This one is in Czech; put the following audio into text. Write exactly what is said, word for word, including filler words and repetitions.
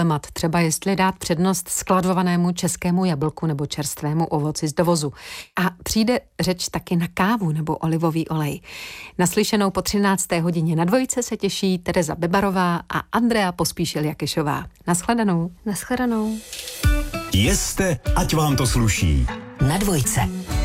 dilemat, třeba jestli dát přednost skladovanému českému jablku nebo čerstvému ovoci z dovozu. A přijde řeč taky na kávu nebo olivový olej. Naslyšenou po třinácté hodině na Dvojce se těší Tereza Bebarová a Andrea Pospíšil-Jakešová. Naschledanou. Naschledanou. Jeste, ať vám to sluší. Na Dvojce.